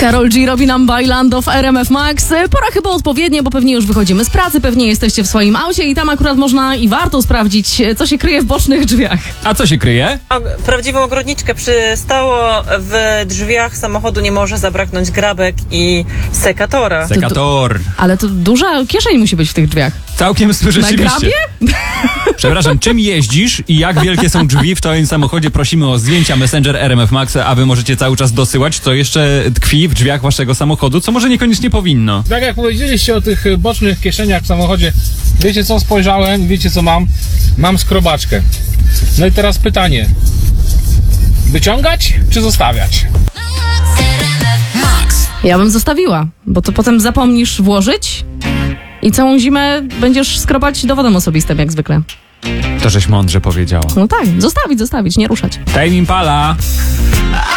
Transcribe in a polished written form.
Karol G robi nam Bailando w RMF Max. Pora chyba odpowiednie, bo pewnie już wychodzimy z pracy, pewnie jesteście w swoim aucie i tam akurat można i warto sprawdzić, co się kryje w bocznych drzwiach. A co się kryje? Prawdziwą ogrodniczkę przystało. W drzwiach samochodu nie może zabraknąć grabek i sekatora. Sekator. Ale to duża kieszeń musi być w tych drzwiach. Całkiem rzeczywiście. Na grabie? Przepraszam, czym jeździsz i jak wielkie są drzwi w twoim samochodzie? Prosimy o zdjęcia Messenger RMF Max, a wy możecie cały czas dosyłać, co jeszcze tkwi w drzwiach waszego samochodu, co może niekoniecznie powinno. Tak jak powiedzieliście o tych bocznych kieszeniach w samochodzie, wiecie co spojrzałem, wiecie co mam? Mam skrobaczkę. No i teraz pytanie. Wyciągać czy zostawiać? Ja bym zostawiła, bo to potem zapomnisz włożyć i całą zimę będziesz skrobać dowodem osobistym, jak zwykle. To żeś mądrze powiedziała. No tak, zostawić, nie ruszać. Tame Impala.